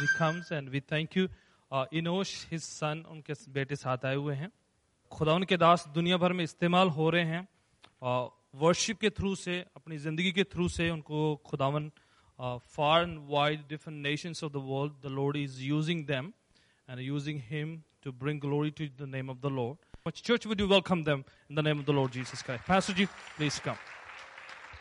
he comes, and we thank you. Enosh, his son, उनके बेटे साथ आए हुए हैं. खुदावन के दास दुनिया भर में इस्तेमाल हो रहे हैं. वर्शिप के थ्रू से, अपनी जिंदगी के थ्रू से उनको खुदावन far and wide different nations of the world, the Lord is using them and using him to bring glory to the name of the Lord. Church, would you welcome them in the name of the Lord Jesus Christ? Pastor Ji, please come.